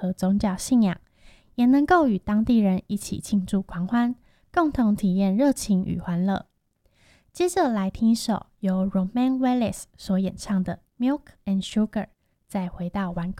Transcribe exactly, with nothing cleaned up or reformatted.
和宗教信仰，也能够与当地人一起庆祝狂欢，共同体验热情与欢乐。接着来听一首由 Romain Willis 所演唱的 Milk and Sugar， 再回到玩